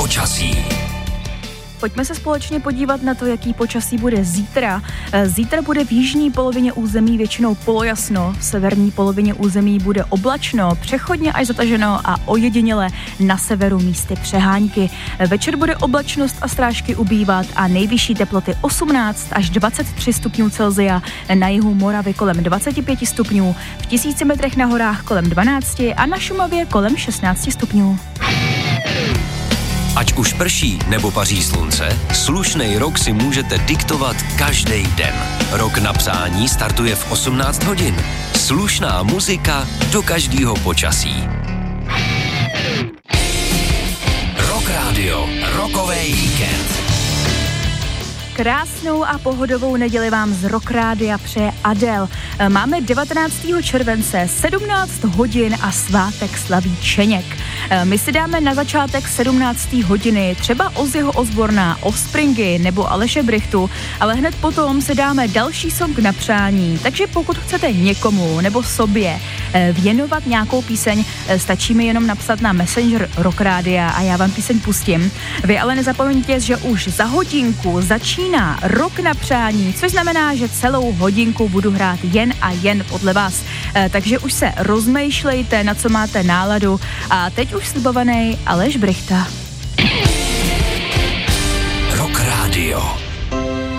Počasí. Pojďme se společně podívat na to, jaký počasí bude zítra. Zítra bude v jižní polovině území většinou polojasno, v severní polovině území bude oblačno, přechodně až zataženo a ojediněle na severu místy přehánky. Večer bude oblačnost a srážky ubývat a nejvyšší teploty 18 až 23 stupňů Celsia, na jihu Moravy kolem 25 stupňů, v 1000 metrech na horách kolem 12 a na Šumavě kolem 16 stupňů. Ať už prší nebo paří slunce, slušnej rok si můžete diktovat každý den. Rok na přání startuje v 18 hodin. Slušná muzika do každého počasí. Rock Radio, rokový víkend. Krásnou a pohodovou neděli vám z Rock Rádia přeje Adele. Máme 19. července, 17 hodin a svátek slaví Čeněk. My si dáme na začátek 17. hodiny třeba Ozzyho Osborna, Offspringy nebo Aleše Brychtu, ale hned potom si dáme další song na přání. Takže pokud chcete někomu nebo sobě věnovat nějakou píseň, stačí mi jenom napsat na Messenger Rock Rádia a já vám píseň pustím. Vy ale nezapomeňte, že už za hodinku začíná Rok na přání, což znamená, že celou hodinku budu hrát jen a jen podle vás. Takže už se rozmýšlejte, na co máte náladu a teď už slibovaný Aleš Brychta. Rock Radio.